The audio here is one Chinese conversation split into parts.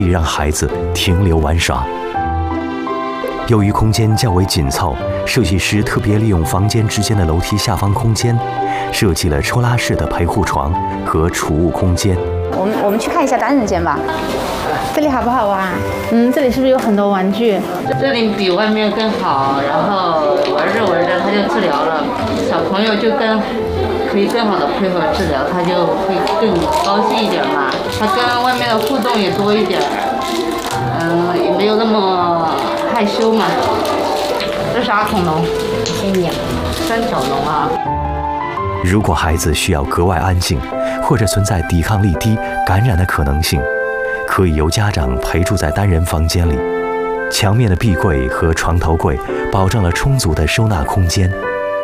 让孩子停留玩耍。由于空间较为紧凑，设计师特别利用房间之间的楼梯下方空间，设计了抽拉式的陪护床和储物空间。 我们去看一下单人间吧，这里好不好玩？这里是不是有很多玩具？ 这里比外面更好，然后玩着玩着他就治疗了，小朋友就可以更好的配合治疗，他就会更高兴一点嘛。他跟外面的互动也多一点，也没有那么害羞嘛。这啥恐龙？三角龙啊。 如果孩子需要格外安静，或者存在抵抗力低、感染的可能性，可以由家长陪住在单人房间里。墙面的壁柜和床头柜保证了充足的收纳空间。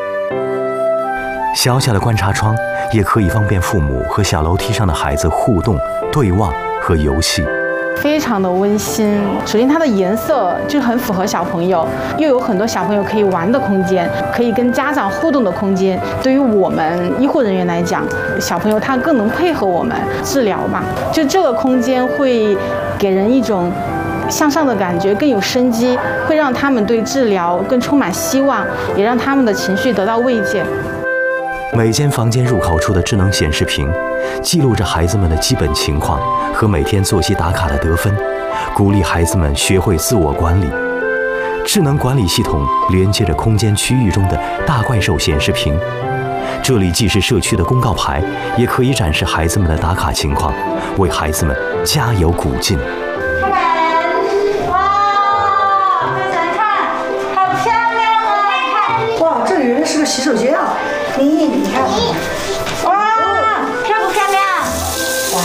小小的观察窗也可以方便父母和小楼梯上的孩子互动、对望和游戏。 非常的温馨。首先它的颜色就很符合小朋友，又有很多小朋友可以玩的空间，可以跟家长互动的空间。对于我们医护人员来讲，小朋友他更能配合我们治疗嘛。就这个空间会给人一种向上的感觉，更有生机，会让他们对治疗更充满希望，也让他们的情绪得到慰藉。 每间房间入口处的智能显示屏记录着孩子们的基本情况和每天作息打卡的得分，鼓励孩子们学会自我管理。智能管理系统连接着空间区域中的大怪兽显示屏，这里既是社区的公告牌，也可以展示孩子们的打卡情况，为孩子们加油鼓劲。 开门！哇，快来看，好漂亮啊！看， 哇，这里原来是个洗手间啊！你看， 哇，漂不漂亮？哇！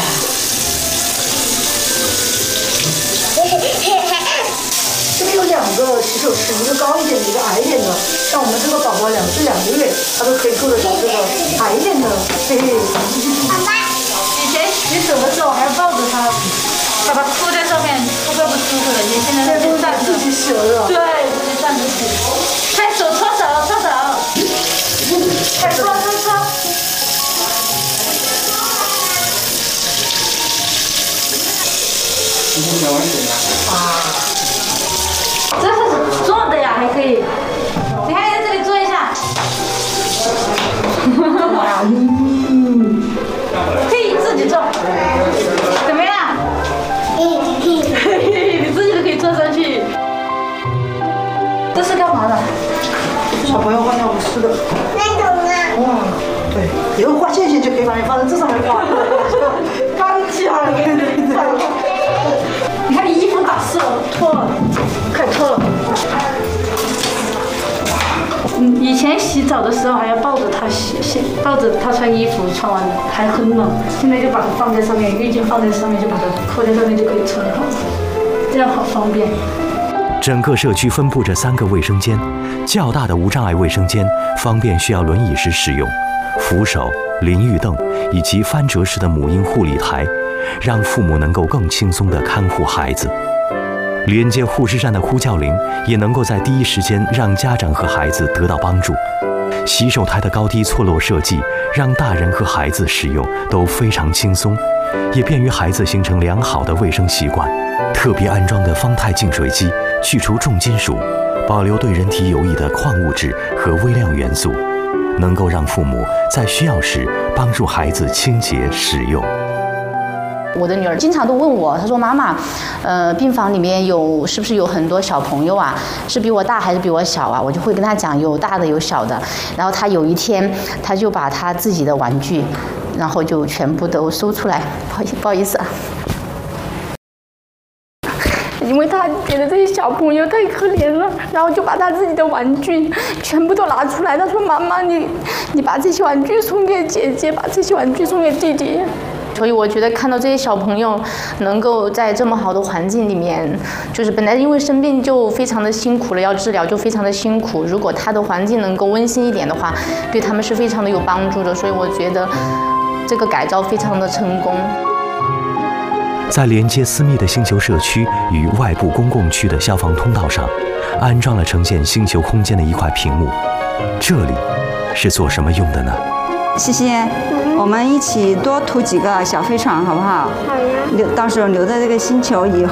这边有2个洗手池，一个高一点的，一个矮一点的。像我们这个宝宝2岁2个月，他都可以够得着这个矮一点的。嘿嘿， 妈妈，以前洗手的时候还要抱着他，把他铺在上面，特别不舒服的。你现在都站着自己洗了是吧？ 对，自己站着洗。快手搓手，搓手。快搓搓搓！这是做的呀，还可以。你看在这里做一下。可以自己做，怎么样？你自己都可以坐上去。这是干嘛的？ 小朋友换尿不湿的。哇，对，以后画线线就可以把你放在这上面画，刚起来了， 你看你衣服打湿了，脱了，快脱了。以前洗澡的时候还要抱着他抱着他穿衣服，穿完还很冷。现在就把它放在上面，浴巾放在上面，就把它扣在上面就可以穿好，这样好方便。 整个社区分布着3个卫生间，较大的无障碍卫生间方便需要轮椅时使用，扶手、淋浴凳以及翻折式的母婴护理台，让父母能够更轻松地看护孩子。连接护士站的呼叫铃也能够在第一时间让家长和孩子得到帮助。洗手台的高低错落设计，让大人和孩子使用都非常轻松，也便于孩子形成良好的卫生习惯。特别安装的方太净水机去除重金属，保留对人体有益的矿物质和微量元素，能够让父母在需要时帮助孩子清洁使用。 我的女儿经常都问我，她说妈妈，病房里面是不是有很多小朋友啊？是比我大还是比我小啊？我就会跟她讲有大的有小的。然后她有一天，她就把她自己的玩具，然后就全部都搜出来，不好意思啊。因为他觉得这些小朋友太可怜了，然后就把他自己的玩具全部都拿出来。他说：“妈妈，你把这些玩具送给姐姐，把这些玩具送给弟弟。”所以我觉得看到这些小朋友能够在这么好的环境里面，就是本来因为生病就非常的辛苦了，要治疗就非常的辛苦。如果他的环境能够温馨一点的话，对他们是非常的有帮助的。所以我觉得这个改造非常的成功。 在连接私密的星球社区与外部公共区的消防通道上，安装了呈现星球空间的一块屏幕。这里是做什么用的呢？ 西西，我们一起多涂几个小飞船，好不好？ 好呀。 到时候留在这个星球以后。